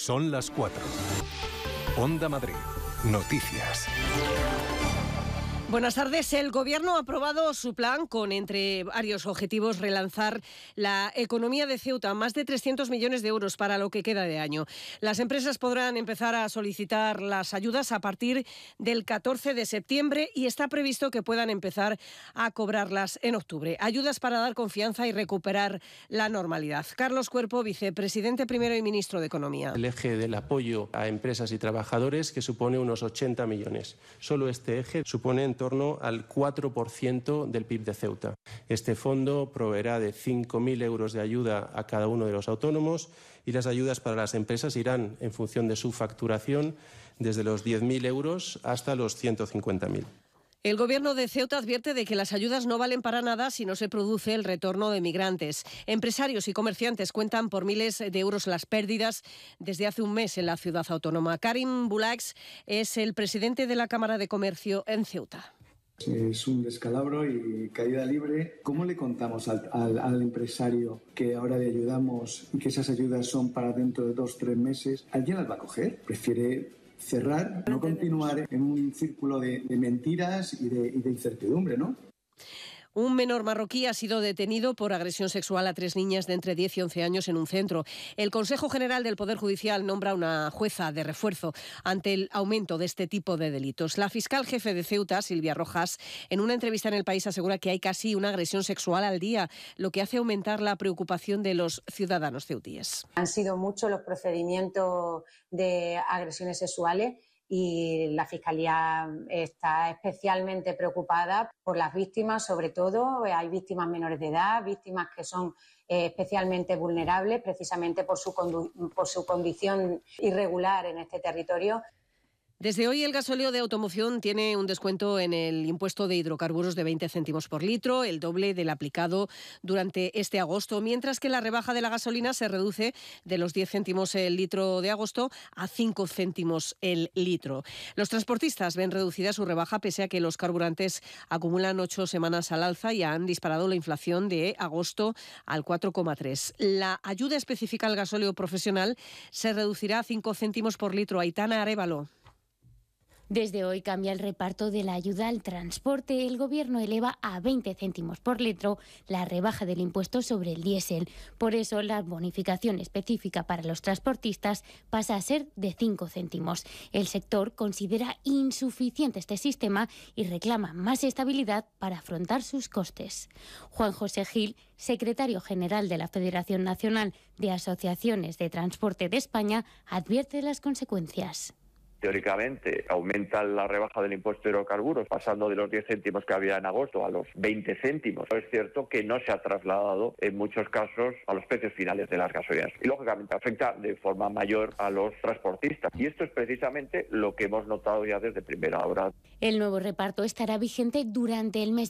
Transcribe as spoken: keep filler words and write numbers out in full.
Son las cuatro. Onda Madrid. Noticias. Buenas tardes. El Gobierno ha aprobado su plan con, entre varios objetivos, relanzar la economía de Ceuta, más de trescientos millones de euros para lo que queda de año. Las empresas podrán empezar a solicitar las ayudas a partir del catorce de septiembre y está previsto que puedan empezar a cobrarlas en octubre. Ayudas para dar confianza y recuperar la normalidad. Carlos Cuerpo, vicepresidente primero y ministro de Economía. El eje del apoyo a empresas y trabajadores, que supone unos ochenta millones. Solo este eje supone en torno al cuatro por ciento del P I B de Ceuta. Este fondo proveerá de cinco mil euros de ayuda a cada uno de los autónomos y las ayudas para las empresas irán en función de su facturación desde los diez mil euros hasta los ciento cincuenta mil. El Gobierno de Ceuta advierte de que las ayudas no valen para nada si no se produce el retorno de migrantes. Empresarios y comerciantes cuentan por miles de euros las pérdidas desde hace un mes en la ciudad autónoma. Karim Boulax es el presidente de la Cámara de Comercio en Ceuta. Es un descalabro y caída libre. ¿Cómo le contamos al, al, al empresario que ahora le ayudamos y que esas ayudas son para dentro de dos, tres meses? ¿Alguien las va a coger? Prefiere cerrar, no continuar en un círculo de, de mentiras y de, y de incertidumbre, ¿no? Un menor marroquí ha sido detenido por agresión sexual a tres niñas de entre diez y once años en un centro. El Consejo General del Poder Judicial nombra una jueza de refuerzo ante el aumento de este tipo de delitos. La fiscal jefe de Ceuta, Silvia Rojas, en una entrevista en El País asegura que hay casi una agresión sexual al día, lo que hace aumentar la preocupación de los ciudadanos ceutíes. Han sido muchos los procedimientos de agresiones sexuales y la Fiscalía está especialmente preocupada por las víctimas, sobre todo hay víctimas menores de edad, víctimas que son eh, especialmente vulnerables precisamente por su, condu- por su condición irregular en este territorio. Desde hoy el gasóleo de automoción tiene un descuento en el impuesto de hidrocarburos de veinte céntimos por litro, el doble del aplicado durante este agosto, mientras que la rebaja de la gasolina se reduce de los diez céntimos el litro de agosto a cinco céntimos el litro. Los transportistas ven reducida su rebaja pese a que los carburantes acumulan ocho semanas al alza y han disparado la inflación de agosto al cuatro coma tres. La ayuda específica al gasóleo profesional se reducirá a cinco céntimos por litro. Aitana Arévalo. Desde hoy cambia el reparto de la ayuda al transporte. El Gobierno eleva a veinte céntimos por litro la rebaja del impuesto sobre el diésel. Por eso, la bonificación específica para los transportistas pasa a ser de cinco céntimos. El sector considera insuficiente este sistema y reclama más estabilidad para afrontar sus costes. Juan José Gil, secretario general de la Federación Nacional de Asociaciones de Transporte de España, advierte las consecuencias. Teóricamente aumenta la rebaja del impuesto de hidrocarburos pasando de los diez céntimos que había en agosto a los veinte céntimos. Es cierto que no se ha trasladado en muchos casos a los precios finales de las gasolinas y lógicamente afecta de forma mayor a los transportistas. Y esto es precisamente lo que hemos notado ya desde primera hora. El nuevo reparto estará vigente durante el mes